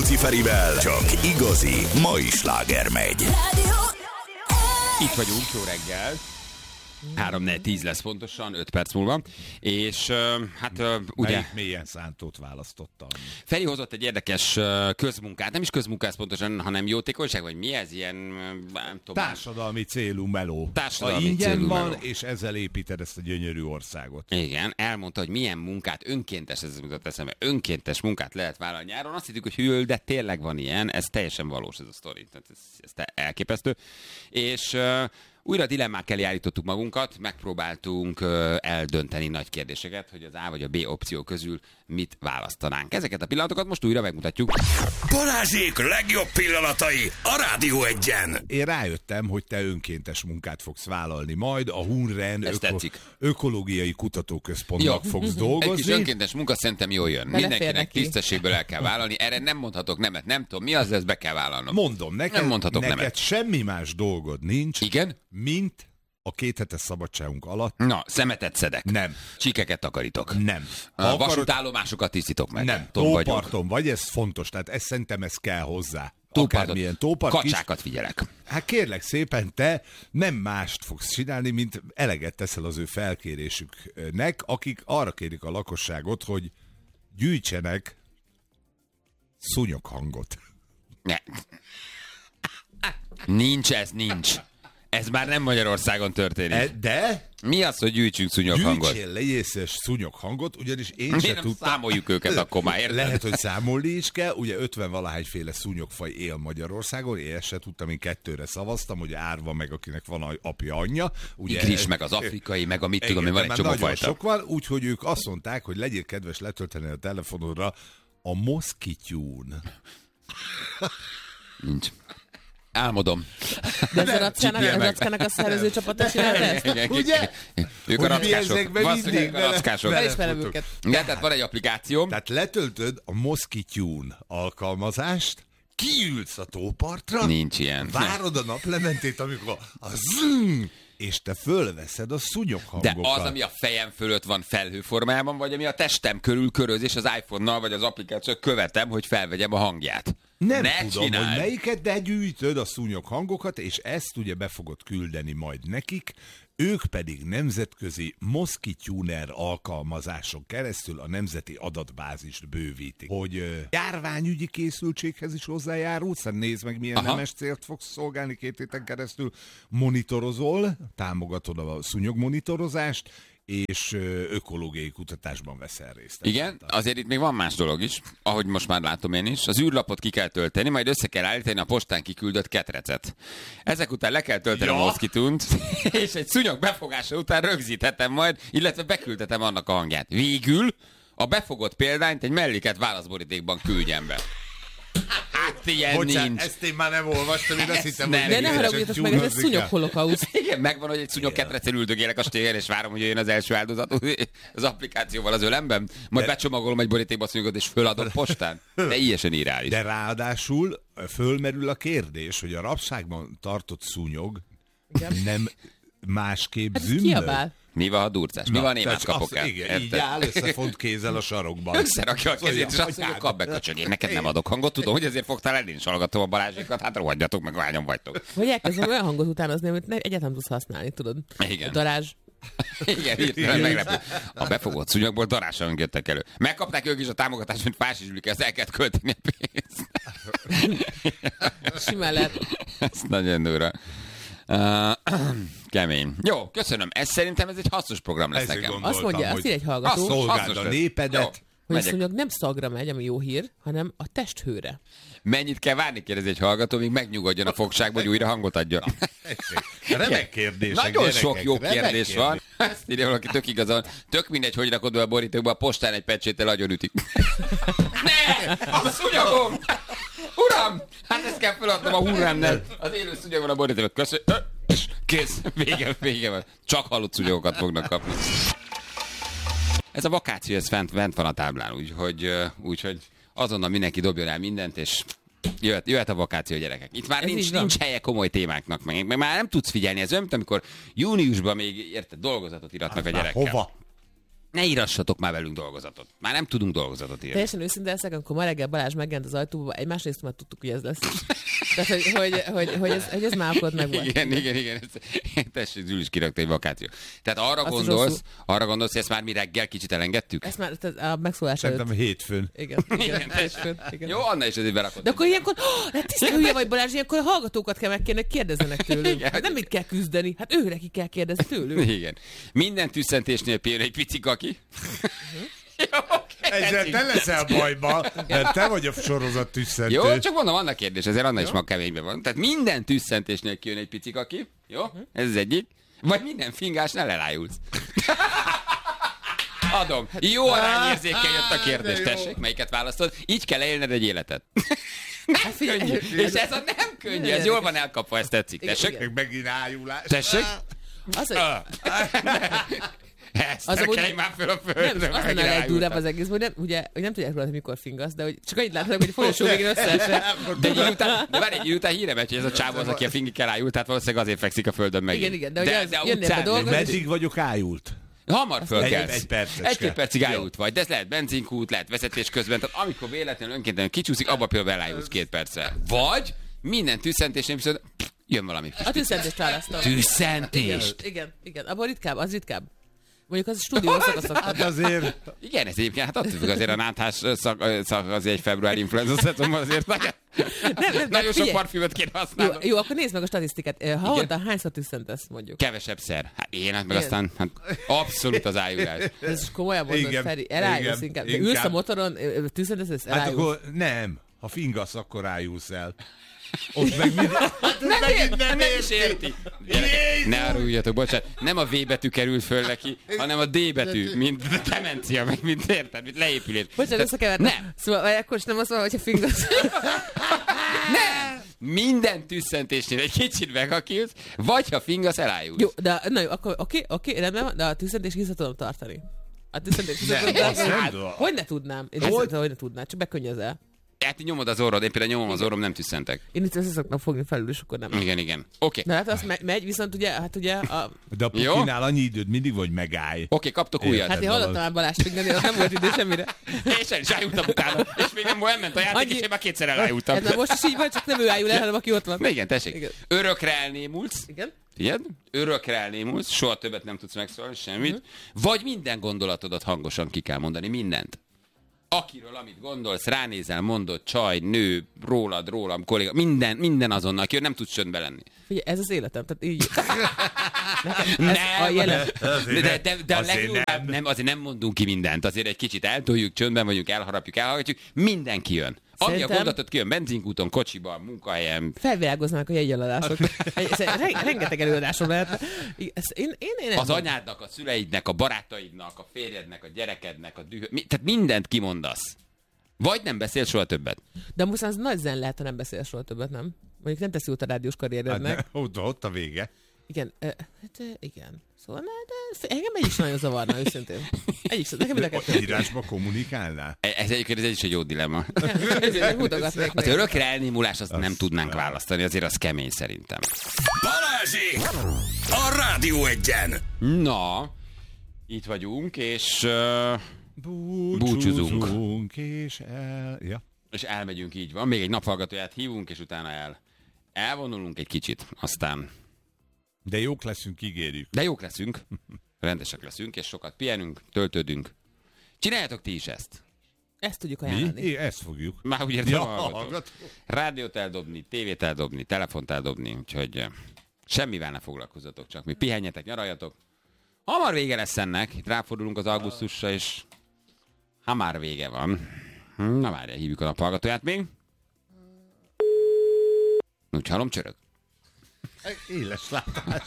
Rákóczi Ferivel csak igazi mai sláger megy. Itt vagyunk, jó reggel. 3-4-10 lesz pontosan, 5 perc múlva. És hát ugye... Melyik mélyen szántót választottam? Feri hozott egy érdekes közmunkát, nem is közmunkát pontosan, hanem jótékonyság, vagy mi ez? Ilyen, nem tudom. Társadalmi célú meló. Társadalmi ingyen célú van, meló. és ezzel építed ezt a gyönyörű országot. Igen, elmondta, hogy milyen munkát, önkéntes, ez jutott eszembe, önkéntes munkát lehet vállalni nyáron. Azt hittük, hogy hűl, de tényleg van ilyen, ez teljesen valós ez a sztori. Tehát ez elképesztő. És... újra dilemmák elé állítottuk magunkat, megpróbáltunk eldönteni nagy kérdéseket, hogy az A vagy a B opció közül mit választanánk. Ezeket a pillanatokat most újra megmutatjuk. Balázsék legjobb pillanatai a Rádió Egyen. Én rájöttem, hogy te önkéntes munkát fogsz vállalni majd, a Hunren ökológiai kutatóközpontnak fogsz dolgozni. Egy kis önkéntes munka szerintem jól jön. Mindenkinek tisztességből el kell vállalni. Erre nem mondhatok nemet, nem tudom mi az, ezt be kell vállalnom. Mondom, neked nemet. semmi más dolgod nincs, igen? mint a 2 hetes szabadságunk alatt. Na, szemetet szedek. Nem. Csíkeket takarítok. Nem. Vasútállomásokat tisztítok meg. Nem. Tóparton vagy, ez fontos, tehát ez szerintem ez kell hozzá. Akármilyen tópart. Kacsákat figyelek. Hát kérlek szépen, te nem mást fogsz csinálni, mint eleget teszel az ő felkérésüknek, akik arra kérik a lakosságot, hogy gyűjtsenek szúnyoghangot. Ne. Nincs. Ez már nem Magyarországon történik. De? Mi az, hogy gyűjtsünk szúnyoghangot? Gyűjtsél legyészes szúnyoghangot, ugyanis én mi sem nem tudtam. Számoljuk őket akkor már, érted? Lehet, hogy számolni is kell. Ugye 50-valahányféle szúnyogfaj él Magyarországon. Én ezt se tudtam, én 2-re szavaztam, hogy árva meg, akinek van apja, anyja. Igris, meg az afrikai, meg a mit tudom, hogy van egy csomó fajta. Sok van, úgyhogy ők azt mondták, hogy legyél kedves letölteni a telefonodra a Moszkityún. Nincs. Álmodom. De ez a rackának a szervező csapata csinálta ezt? Ugye? Ők a rackások. Valószínűleg a rackások. Felismerem őket. Igen, tehát van egy applikáció. Tehát letöltöd a Moszkityún alkalmazást, kiülsz a tópartra, nincs ilyen. Várod a naplementét, amikor a zzzz, és te fölveszed a szúnyoghangokat. De az, ami a fejem fölött van felhőformájában, vagy ami a testem körül köröz, és az iPhone-nal, vagy az applikáció követem, hogy felvegyem a hangját. Nem tudom, hogy melyiket, de gyűjtöd a szúnyoghangokat, és ezt ugye be fogod küldeni majd nekik, ők pedig nemzetközi Moszkityúner alkalmazáson keresztül a nemzeti adatbázist bővítik. Hogy járványügyi készültséghez is hozzájárulsz, szóval nézd meg, milyen nemes célt fogsz szolgálni 2 héten keresztül, monitorozol, támogatod a szúnyogmonitorozást, és ökológiai kutatásban veszel részt. Igen, azért itt még van más dolog is, ahogy most már látom én is. Az űrlapot ki kell tölteni, majd össze kell állítani a postán kiküldött ketrecet. Ezek után le kell tölteni a Moszkityúnt, és egy szúnyog befogása után rögzíthetem majd, illetve beküldhetem annak a hangját. Végül a befogott példányt egy melléket válaszborítékban küldjem be. Hát ilyen nincs. Ezt én már nem olvastam, én azt hittem, hogy... De ne haragudjatok meg, ez egy szúnyogholokauszt. Igen, megvan, hogy egy szúnyog ketrecen üldögélek a stélyen, és várom, hogy jöjjön az első áldozat az applikációval az ölemben, majd becsomagolom egy borítékba a szúnyogot, és föladom postán. De teljesen irális. De ráadásul fölmerül a kérdés, hogy a rabságban tartott szúnyog nem másképp zümmög. Kiabál. Mi van, ha durcás? Mi van, én más kapok el? Igen, így áll összefont kézzel a sarokban. Összerakja a kezét, és azt mondja, kap be, köcsög, én neked nem adok hangot, tudom, hogy ezért fogtál el, én is hallgatom a Balázsékat, hát rohadjatok meg, hányan vagytok. Hogy elkezdem olyan hangot utánozni, amit egyáltalán nem tudsz használni, tudod? Igen. Darázs. Igen, hirtelen meglepő. A befogott szúnyogból darásanyag jöttek elő. Megkapták ők is a támogatást, mint Fási Zsülike, ezt el kellett költeni a pénzt. Simán lehet. Ez nagyon durva. Kemény. Jó, köszönöm. Szerintem ez egy hasznos program lesz nekem. Azt mondja, azt ír egy hallgató, Szolgáld a népedet. hogy azt mondja, nem szagra megy, ami jó hír, hanem a testhőre. Mennyit kell várni, kérdezi egy hallgató, míg megnyugodjon a fogságba, hogy újra hangot adjon. Remek kérdések. Nagyon gyerekek, sok jó kérdés van. Ezt írja valaki, tök igazán. Tök mindegy, hogy rakod be a borítókba, a postán egy pecséttel agyonütik. Ne! A szúnyogom! Uram! Hát ezt kell feladnom a Hunrennel. Az élő szúnyog van a borítóban. Köszönöm. És kész. Vége van. Csak halott szúnyogokat fognak kapni. Ez a vakáció, ez fent van a táblán, úgyhogy azonnal mindenki dobjon el mindent, és jöhet a vakáció, gyerekek. Itt már nincs helye komoly témáknak, meg már nem tudsz figyelni. Ez olyan, mint amikor júniusban még, érted, dolgozatot iratnak a gyerekkel. Hova? Ne írassatok már velünk dolgozatot. Már nem tudunk dolgozatot írni. Teljesen őszinte leszek, amikor ma reggel Balázs megjelent az ajtóba, egymás részt már tudtuk, hogy ez lesz. Tehát, hogy ez már akkor megvolt. Igen. Tessék, Zülis kirakta egy vakáció. Tehát arra gondolsz, hogy ezt már mi reggel kicsit elengedtük? Ezt már a megszólás előtt. Szerintem hétfőn. Igen. Jó, Anna is azért berakott. De akkor ilyenkor, hát tiszta hülye vagy Balázs, ilyenkor a hallgatókat kell megkérni, kérdezzenek tőlünk. Igen. Hát nem mit kell küzdeni, hát őre ki kell kérdezni tőlünk. Igen. Minden tüsszentésnél pihen egy picikaki. Ezzel te leszel bajba, mert te vagy a sorozat tüsszentő. Jó, csak mondom, annak kérdés, ezért Anna is ma keményben van. Tehát minden tüsszentésnél kijön egy picikaki. Jó? Ez az egyik. Vagy minden fingásnál elájulsz. Adom. Jó arányérzékkel jött a kérdés. Tessék, melyiket választod? Így kell élned egy életet. Hát könnyű. És ez a nem könnyű, ez jól van elkapva, ez tetszik. Tessék? Megint ájulás. Tessék? Ezt az kelj már föl a földre. Nem, az lenne a legdurvább az egész, hogy nem tudják róla, hogy mikor fingasz, de hogy csak annyit láthatok, hogy a folyosó végén összeesett. De várj, egy idő után híre megy, hogy ez a csávó az, aki a fingikkel ájult, tehát valószínűleg azért fekszik a földön megint. Igen, de jönnél be dolgozni. Meddig vagyok ájult? Hamar fölkelsz. Egy percecske. Egy-két percig ájult vagy, de ez lehet benzinkút, lehet vezetés közben, tehát amikor véletlenül önkéntelen kicsúszik, abba például elájulsz 2 percre. Vagy minden tüsszentésnél viszont jön valami. A tüsszentést választom. Tüsszentést? Igen. Abban ritkább, az ritkább. Mondjuk az a stúdió szakaszok. Hát azért... Igen, ez egyébként, hát attól függ azért a náthás szak az egy februári influenza szezonban azért nagyon sok parfümöt kéne használni. Jó, akkor nézd meg a statisztikát. Havonta hányszor tüsszentesz, mondjuk? Kevesebbszer. Hát én, meg aztán abszolút az ájulás. Ez komolyan mondod, Feri, elájulsz inkább. De ülsz a motoron, tüsszentesz, elájulsz. Hát akkor nem. Ha fingasz, akkor ájulsz el. Ott meg nem is érti. Ne áruljatok, bocsánat. Nem a V betű kerül föl neki, hanem a D betű, mint demencia, meg mint érted, mint leépülés. Bocsánat, összekevertem. Nem. Szóval akkor is nem azt mondom, hogyha fingasz. Nem! Minden tüsszentésnél egy kicsit megakilsz, vagy ha fingasz, elájulsz. Jó, de na jó, akkor oké, rendben van, de a tüsszentést vissza tudom tartani. A tüsszentést vissza tudom tartani. Hogy ne tudnám? Én hogy ne tudnám, csak bekönnyözel. Hát nyomod az orrod, én például nyomom az orrom, nem tüsszentek. Én itt össze szoktam fogni felül, és akkor nem. Igen. Oké. Na hát az megy, viszont ugye, hát ugye a... De a pukinál annyi időd mindig, vagy megállj. Oké, kaptok újat. Hát én hallottam már Balást fingani, nem volt idő semmire. És el is ájultam utána. És még nem ment a játék, és én már 2-szer elájultam. Ez most is így van, csak nem ő ájul el, hanem aki ott van. Igen, tessék. Igen. Örökre elnémulsz. Igen. Figyeld? Örökre elnémulsz, soha többet nem tudsz megszólni, semmit. Vagy minden gondolatodat hangosan ki kell mondani, mindent. Akiről, amit gondolsz, ránézel, mondod, csaj, nő, rólam, kolléga, minden azonnal, aki nem tudsz csöndbe lenni. Figyelj, ez az életem, tehát így... Nem, de a legjobb, nem, azért nem mondunk ki mindent, azért egy kicsit eltoljuk, csöndben vagyunk, elharapjuk, elhallgatjuk, mindenki jön. Ami a gondolatot kijön benzinkúton, kocsiban, munkahelyen. Felvilágoznak a jegyeladások. Rengeteg előadásom lehet. Az anyádnak, a szüleidnek, a barátaidnak, a férjednek, a gyerekednek, a tehát mindent kimondasz. Vagy nem beszél soha többet. De most az nagy zen lehet, ha nem beszél soha többet, nem? Mondjuk nem teszi út a rádiós karrierednek. Hát ott a vége. Igen, igen. Szóval, de engem egy is nagyon zavarna, őszintén. Nekem írásba kommunikálnál? Ez is egy jó dilemma. Az örökre elnémulás azt nem tudnánk választani, azért az kemény szerintem. Balázsék! A Rádió Egyen! Na, itt vagyunk, és búcsúzunk. És elmegyünk, így van. Még egy naphallgatóját hívunk, és utána elvonulunk egy kicsit, aztán... De jók leszünk, ígérjük. De jók leszünk, rendesek leszünk, és sokat pihenünk, töltődünk. Csináljátok ti is ezt. Ezt tudjuk ajánlani. Mi? Ezt fogjuk. Már úgy értem, rádiót eldobni, tévét eldobni, telefont eldobni, úgyhogy semmivel ne foglalkozzatok, csak mi pihenjetek, nyaraljatok. Hamar vége lesz ennek, itt ráfordulunk az augusztusra, és ha már vége van. Na várjál, hívjuk a naphallgatóját még. Úgy hallom, csörög. Éles látás.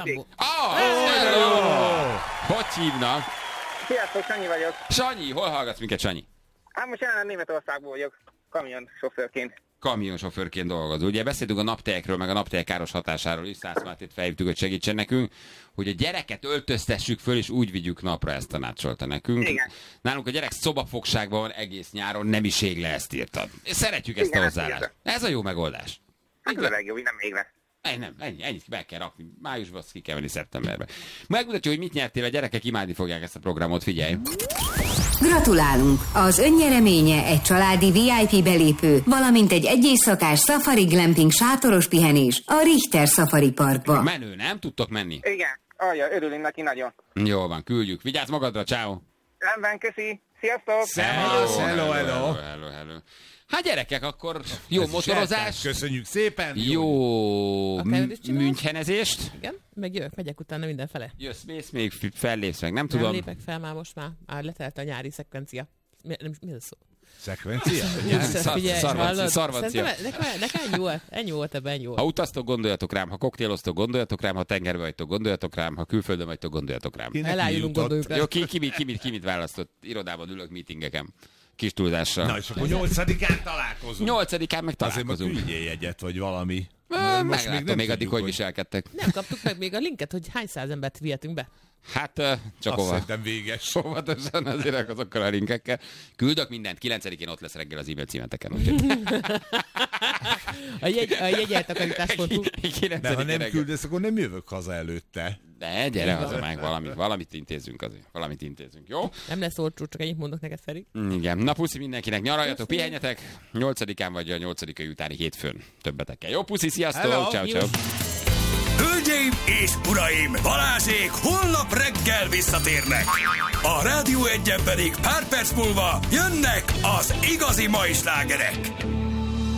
Hogy hívnak? Sziasztok, Sanyi vagyok. Sanyi, hol hallgatsz minket, Sanyi? Hát most jelenleg Németországból vagyok, kamionsofőrként. Kamionsofőrként dolgozó. Ugye beszéltünk a naptejekről, meg a naptejek káros hatásáról is, Szász Mártét felhívtuk, hogy segítsen nekünk, hogy a gyereket öltöztessük föl, és úgy vigyük napra, ezt tanácsolta nekünk. Igen. Nálunk a gyerek szobafogságban van egész nyáron, nem is ég le, ezt írtad. Szeretjük ezt a hozzáállást. Ez a jó megoldás. Hát ez a legjobb, nem ég le. Nem, ennyit be kell rakni. Májusban azt ki kell venni szeptemberbe. Megmutatja, hogy mit nyertél, a gyerekek imádni fogják ezt a programot, figyelj. Gratulálunk! Az önnyereménye egy családi VIP belépő, valamint egy éjszakás safari glamping sátoros pihenés a Richter Safari Parkba. Menő, nem tudtok menni? Igen, örülünk neki nagyon. Jól van, küldjük. Vigyázz magadra, ciao. Rendben, köszi. Sziasztok! Hello. Hát gyerekek, akkor jó motorozás. Köszönjük szépen. Jó münchenezést. Igen, megyek utána mindenfele. Jössz, mész még, fellépsz meg, nem tudom. Nem lépek fel már most már letelt a nyári szekvencia. Mi ez szó? Szekvencia? Szarvancia. Nekem ennyi volt ebben, ennyi volt. Ha utaztok, gondoljatok rám, ha koktéloztok, gondoljatok rám, ha tengerbe vagytok, gondoljatok rám, ha külföldön vagytok, gondoljatok rám. Elájulunk, gondoljuk rám. Jó, ki mit választott? Irodában ülök meetingeken. Kis túlzással. Na és akkor 8-án találkozunk. 8-án meg találkozunk. Azért ma küldjél jegyet, vagy valami. Meglátom még addig, hogy viselkedtek. Nem kaptuk meg még a linket, hogy hány száz embert vihetünk be. Hát csak azt szerintem véges. Óvatosan azért azokkal a linkekkel. Küldök mindent, 9-én ott lesz reggel az e-mail címeteken. A jegyeltakarítás.hu. De ha nem küldesz, akkor nem jövök haza előtte. De gyere haza meg, valamit intézünk azért. Valamit intézünk, jó? Nem lesz olcsó, csak ennyit mondok neked, Feri. Igen, na puszi mindenkinek, nyaraljatok, pihenjetek. 8-án vagy a 8-ai utáni hétfőn többetekkel. Jó, puszi, sziasztok, ciao. Hölgyeim és uraim, Balázsék holnap reggel visszatérnek. A Rádió 1-en pedig pár perc múlva jönnek az igazi mai slágerek.